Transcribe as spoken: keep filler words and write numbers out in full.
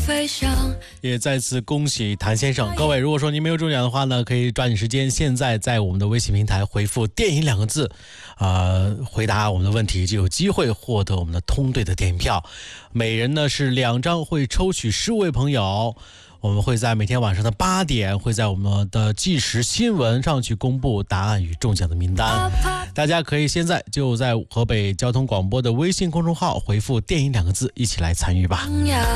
飞翔。 也再次恭喜谭先生。各位，如果说您没有中奖的话呢，可以抓紧时间，现在在我们的微信平台回复电影两个字，呃，回答我们的问题，就有机会获得我们的通兑的电影票。每人呢是两张，会抽取十五位朋友。我们会在每天晚上的八点，会在我们的即时新闻上去公布答案与中奖的名单。大家可以现在就在河北交通广播的微信公众号回复电影两个字，一起来参与吧。